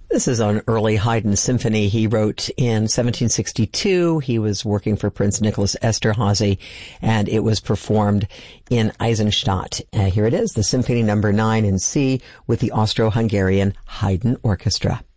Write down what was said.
This is an early Haydn symphony he wrote in 1762. He was working for Prince Nicholas Esterhazy, and it was performed in Eisenstadt. Here it is, the Symphony No. 9 in C with the Austro-Hungarian Haydn Orchestra.